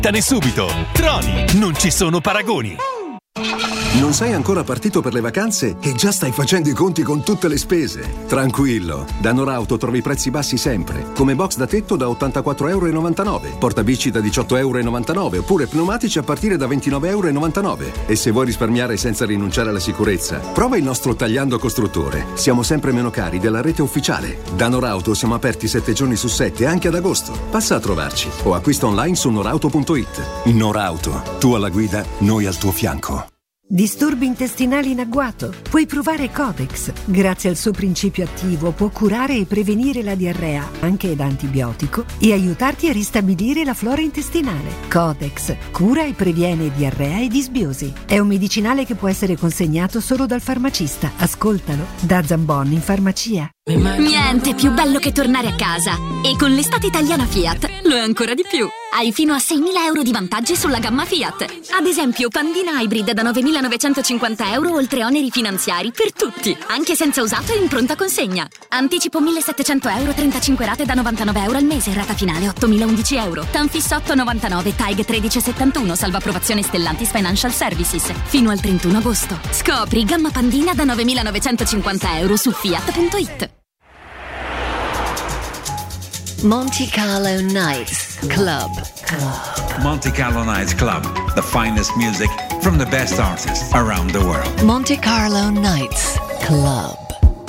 Scattane subito! Troni, non ci sono paragoni! Non sei ancora partito per le vacanze e già stai facendo i conti con tutte le spese? Tranquillo, da Norauto trovi prezzi bassi sempre, come box da tetto da €84,99, portabici da €18,99 oppure pneumatici a partire da €29,99. E se vuoi risparmiare senza rinunciare alla sicurezza, prova il nostro Tagliando Costruttore. Siamo sempre meno cari della rete ufficiale. Da Norauto siamo aperti 7 giorni su 7 anche ad agosto. Passa a trovarci o acquista online su norauto.it. Norauto, tu alla guida, noi al tuo fianco. Disturbi intestinali in agguato? Puoi provare Codex. Grazie al suo principio attivo può curare e prevenire la diarrea, anche da antibiotico, e aiutarti a ristabilire la flora intestinale. Codex cura e previene diarrea e disbiosi. È un medicinale che può essere consegnato solo dal farmacista. Ascoltalo da Zambon in farmacia. Niente più bello che tornare a casa. E con l'estate italiana Fiat lo è ancora di più. Hai fino a €6.000 di vantaggi sulla gamma Fiat. Ad esempio, Pandina Hybrid da €9.950 oltre oneri finanziari per tutti, anche senza usato e in pronta consegna. Anticipo €1.700, 35 rate da €99 al mese, rata finale €8.011. Tanfisso 8,99, TAG 1371, salva approvazione Stellantis Financial Services. Fino al 31 agosto. Scopri gamma Pandina da €9.950 su Fiat.it. Monte Carlo Nights Club. Monte Carlo Nights Club, the finest music from the best artists around the world. Monte Carlo Nights Club.